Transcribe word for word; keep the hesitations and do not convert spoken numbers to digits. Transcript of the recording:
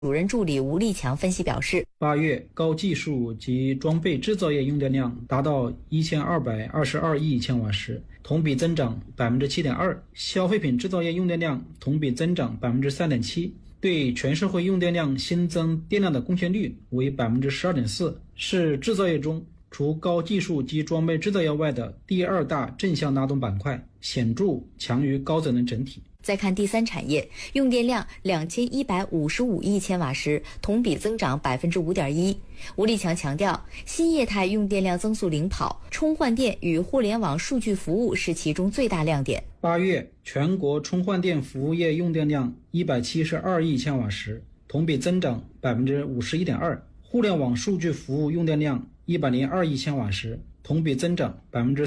主任助理吴立强分析表示， 八月高技术及装备制造业用电量达到一千二百二十二亿千瓦时，同比增长 百分之七点二， 消费品制造业用电量同比增长 百分之三点七， 对全社会用电量新增电量的贡献率为 百分之十二点四， 是制造业中除高技术及装备制造业外的第二大正向拉动板块，显著强于高增能整体。 再看第三产业，用电量两千一百五十五亿千瓦时，同比增长 百分之五点一。 吴立强强调，新业态用电量增速领跑，充换电与互联网数据服务是其中最大亮点。 八月全国充换电服务业用电量一百七十二亿千瓦时，同比增长 百分之五十一点二， 互联网数据服务用电量一百零二亿千瓦时，同比增长 百分之